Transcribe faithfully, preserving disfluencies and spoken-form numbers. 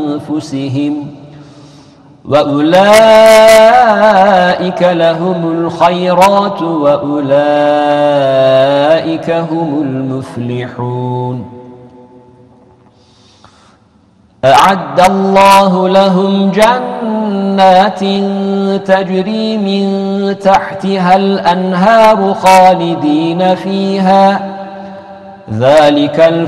أنفسهم وأولئك لهم الخيرات وأولئك هم المفلحون أعد الله لهم جنات تجري من تحتها الأنهار خالدين فيها ذلك الفضل